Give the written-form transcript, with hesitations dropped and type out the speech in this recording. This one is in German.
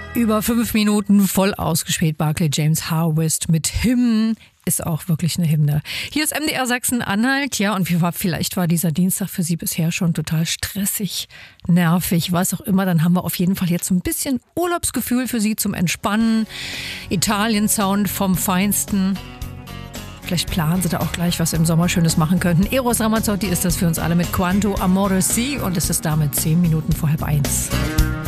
Über 5 Minuten voll ausgespielt. Barclay James Harvest mit Hymnen ist auch wirklich eine Hymne. Hier ist MDR Sachsen-Anhalt. Ja, und vielleicht war dieser Dienstag für Sie bisher schon total stressig, nervig, was auch immer. Dann haben wir auf jeden Fall jetzt ein bisschen Urlaubsgefühl für Sie zum Entspannen. Italien-Sound vom Feinsten. Vielleicht planen Sie da auch gleich, was Sie im Sommer Schönes machen könnten. Eros Ramazzotti ist das für uns alle mit Quanto Amore Si und es ist damit 10 Minuten vor 12:30.